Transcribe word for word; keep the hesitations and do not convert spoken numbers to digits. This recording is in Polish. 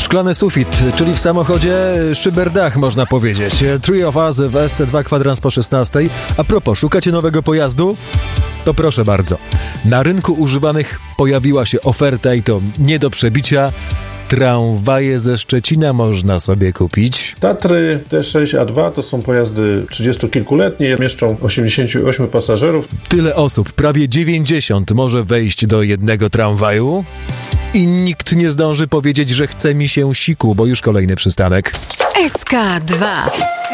Szklany sufit, czyli w samochodzie szyberdach, można powiedzieć. Three of Us w S C dwa kwadrans po szesnastej. A propos, szukacie nowego pojazdu? To proszę bardzo. Na rynku używanych pojawiła się oferta i to nie do przebicia. Tramwaje ze Szczecina można sobie kupić. Tatry T sześć A dwa to są pojazdy trzydziestokilkuletnie, mieszczą osiemdziesięciu ośmiu pasażerów. Tyle osób, prawie dziewięćdziesiąt, może wejść do jednego tramwaju i nikt nie zdąży powiedzieć, że chce mi się siku, bo już kolejny przystanek. S K dwa.